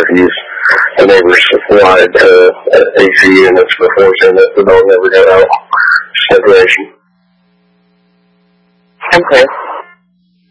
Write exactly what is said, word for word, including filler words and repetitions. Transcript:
refuse. The neighbors wanted to uh, A C units before saying that the dog never got out. Separation. Okay.